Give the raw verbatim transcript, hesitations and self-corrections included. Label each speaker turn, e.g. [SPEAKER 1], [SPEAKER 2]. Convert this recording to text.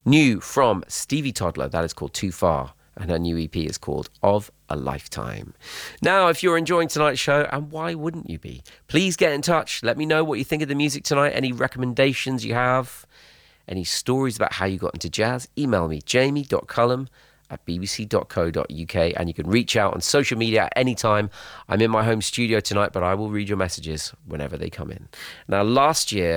[SPEAKER 1] New from Stevie Toddler, that is called Too Far, and her new E P is called Of a Lifetime. Now, if you're enjoying tonight's show, and why wouldn't you be, please get in touch. Let me know what you think of the music tonight, any recommendations you have, any stories about how you got into jazz. Email me, jamie dot cullum at b b c dot co dot u k, and you can reach out on social media at any time. I'm in my home studio tonight, but I will read your messages whenever they come in. Now, last year,